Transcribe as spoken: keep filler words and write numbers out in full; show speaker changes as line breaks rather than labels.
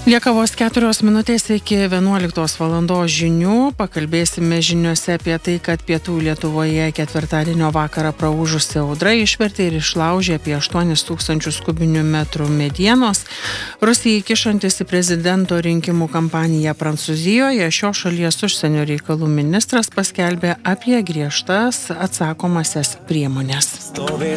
Lieka vos keturios minutės iki vienuoliktos valandos žinių. Pakalbėsime žiniuose apie tai, kad pietų Lietuvoje ketvirtadienio vakarą praūžusi audra išvertė ir išlaužė apie aštuonis tūkstančius kubinių metrų medienos. Rusijai kišantis į prezidento rinkimų kampaniją Prancūzijoje, šios šalies užsienio reikalų ministras paskelbė apie griežtas atsakomasias priemonės.